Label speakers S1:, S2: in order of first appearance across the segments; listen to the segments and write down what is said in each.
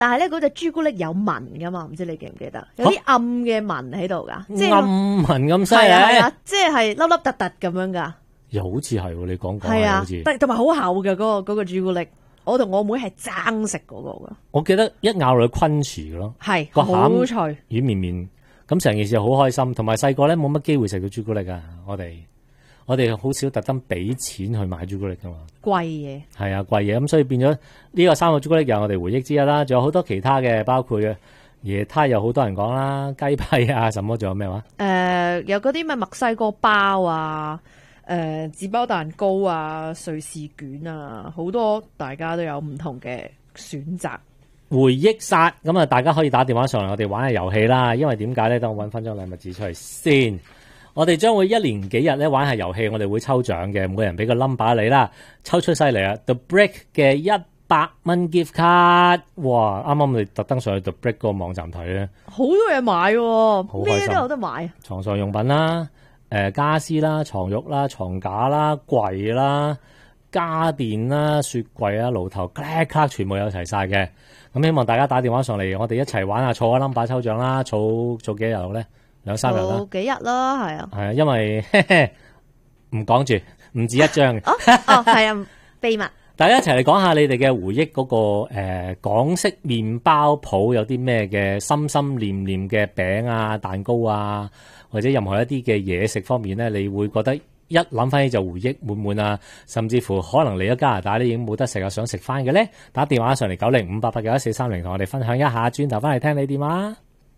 S1: 但係咧嗰隻朱古力有紋噶嘛，唔知你記唔記得？有啲暗嘅紋喺度噶，即係
S2: 暗紋咁犀利，
S1: 係啊，即係粒粒突突咁樣噶。
S2: 又好似係你講
S1: 係啊
S2: 好似，
S1: 同埋好厚嘅嗰個朱古力，我同我妹係爭食嗰個噶。
S2: 我記得一咬落去昆遲咯，
S1: 係
S2: 個
S1: 好
S2: 餡
S1: 脆，
S2: 軟綿綿，咁成件事好開心。同埋細個咧冇乜機會食到朱古力啊，我哋好少特登俾錢去買朱古力噶嘛，
S1: 貴嘢。
S2: 係啊，貴嘢，咁所以變咗呢個3個朱古力又係我哋回憶之一啦。仲有好多其他嘅，包括椰撻有好多人講啦，雞批啊，什麼仲有咩話？
S1: 有嗰啲咩墨西哥包啊，紙包蛋糕啊，瑞士卷啊，好多大家都有唔同嘅選擇。
S2: 回憶殺咁啊，大家可以打電話上嚟，我哋玩下遊戲啦。因為點解咧？等我揾翻張禮物紙出嚟先。我哋將會一連幾日咧玩下遊戲，我哋會抽獎嘅，每人俾個 number 你啦。抽出犀利啊 ！The Brick 嘅100蚊 gift card， 哇！啱啱我哋特登上去 The Brick 嗰個網站睇咧，
S1: 好多嘢買喎，咩
S2: 開心
S1: 都有得買。
S2: 床上用品啦、家私啦、床褥啦、床架啦、櫃啦、家電啦、雪櫃啊、爐頭 click 全部有齊晒嘅。咁希望大家打電話上嚟，我哋一齊玩下，儲個 number 抽獎啦，儲幾日咧？2-3日啦。
S1: 幾日啦，係啊。
S2: 係啊，因為唔講住，唔止一張嘅。
S1: 係啊，秘密。
S2: 大家一齊嚟講下你哋嘅回憶嗰個港式麵包鋪有啲咩嘅心心念念嘅餅啊、蛋糕啊，或者任何一啲嘅嘢食方面咧，你會覺得一諗翻起就回憶滿滿啊，甚至乎可能嚟咗加拿大咧已經冇得食啊，想食翻嘅咧，打電話上嚟9058891430同我哋分享一下，轉頭翻嚟聽你電話。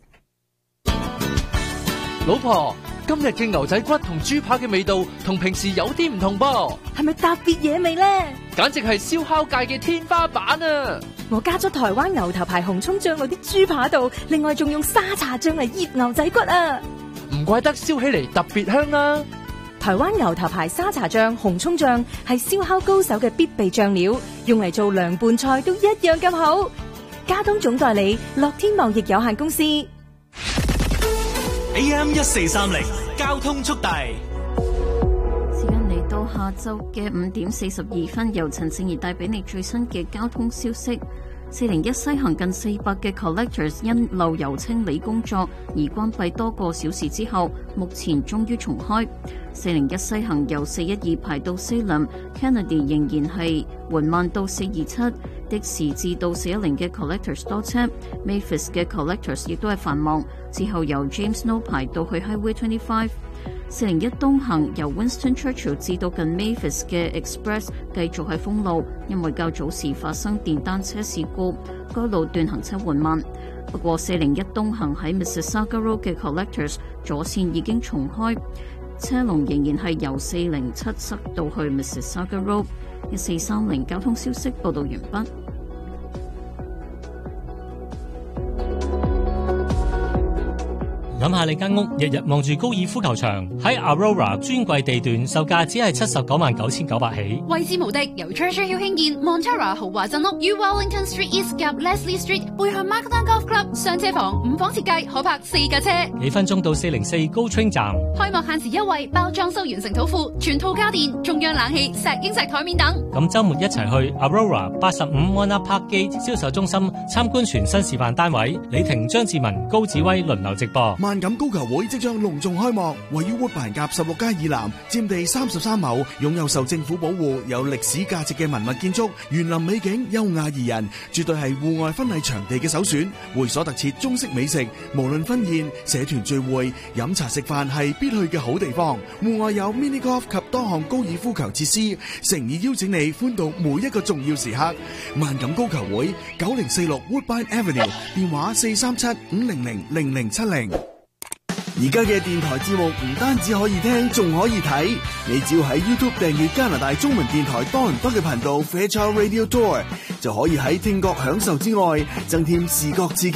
S3: 老婆，今日嘅牛仔骨同豬扒嘅味道同平時有啲唔同噃，
S4: 係咪特別嘢味呢？
S3: 簡直係燒烤界嘅天花板啊！
S4: 我加咗台灣牛頭牌紅蔥醬落啲豬扒度，另外仲用沙茶醬嚟醃牛仔骨啊！
S3: 唔怪得燒起嚟特別香啦！
S4: 台灣牛頭牌沙茶醬、紅蔥醬係燒烤高手嘅必備醬料，用嚟做涼拌菜都一樣咁好。加東總代理樂天貿易有限公司。
S5: AM1430交通速遞，
S6: 時間嚟到下晝嘅5點42分，由陳靜怡帶俾你最新嘅交通消息。401西行近400嘅 collectors 因漏油清理工作而關閉多個小時之後，目前終於重開。401西行由412排到Salem Kennedy 仍然係緩慢到427，的士至到410嘅 collectors 多車， Mavis 嘅 collectors 亦都係繁忙。之後由 James No 排到去 Highway 25。401東行由 Winston Churchill 至到近 Mavis 嘅 Express 繼續係封路，因為較早時發生電單車事故，該路段行車緩慢。不過401東行喺 Mississauga Road 嘅 collectors 左線已經重開，車龍仍然係由407塞到去 Mississauga Road。1430交通消息報道完畢。
S2: 諗下你間屋日日望住高爾夫球場，喺 Aurora 專櫃地段售價只係799900起。
S7: 位置無敵，由 Treasure Hill 興建 Montara 豪華鎮屋，於 Wellington Street East 夾 Leslie Street 背向 Markdown Golf Club 雙車房5房設計，可泊4架車。
S2: 幾分鐘到404高 Train 站。
S7: 開幕限時優惠，包裝修完成土庫，全套家電、中央冷氣、石英石台面等。
S2: 咁週末一齊去 Aurora 85 Mona Park Gate 銷售中心參觀全新示範單位，李婷、張志文、高子威輪流直播。
S8: 萬錦高球會即將隆重開幕，位於 Woodbine 夾16街以南，佔地33畝，擁有受政府保護、有歷史價值嘅文物建築，園林美景優雅宜人，絕對係戶外婚禮場地嘅首選。會所特設中式美食，無論婚宴、社團聚會、飲茶食飯係必去嘅好地方。戶外有 mini golf 及多項高爾夫球設施，誠意邀請你歡度每一個重要時刻。萬錦高球會9046 Woodbine Avenue， 電話437-500-0070。而家嘅電台節目唔單止可以聽，仲可以睇。你只要喺 YouTube 訂閱加拿大中文電台多倫多嘅頻道 Fairchild Radio Tour， 就可以喺聽覺享受之外，增添視覺刺激。